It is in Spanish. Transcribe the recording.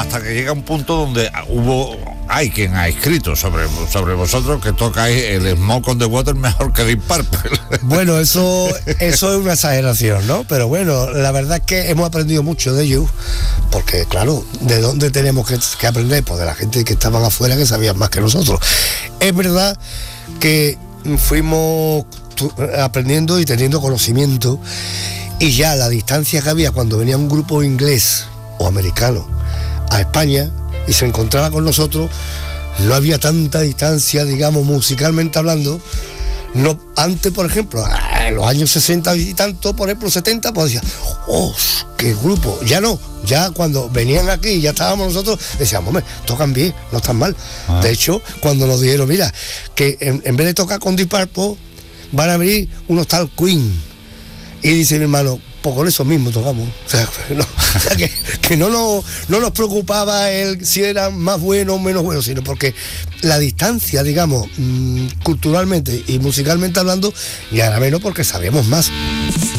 hasta que llega un punto donde hay quien ha escrito sobre vosotros que tocáis el Smoke on the Water mejor que Deep Purple. Bueno, eso es una exageración, ¿no? Pero bueno, la verdad es que hemos aprendido mucho de ellos, porque claro, ¿de dónde tenemos que aprender? Pues de la gente que estaban afuera, que sabían más que nosotros. Es verdad que fuimos aprendiendo y teniendo conocimiento, y ya la distancia que había cuando venía un grupo inglés o americano a España y se encontraba con nosotros, no había tanta distancia, digamos, musicalmente hablando. No, antes, por ejemplo, en los años 60 y tanto, por ejemplo, 70, pues decía, ¡oh, qué grupo! Ya no, ya cuando venían aquí y ya estábamos nosotros, decíamos, hombre, tocan bien, no están mal. De hecho, cuando nos dijeron, mira, que en vez de tocar con Deep Purple, van a venir unos tal Queen. Y dice mi hermano, pues con eso mismo tocamos. O sea, que no nos preocupaba si eran más buenos o menos buenos, sino porque la distancia, digamos, culturalmente y musicalmente hablando, ya era menos porque sabíamos más.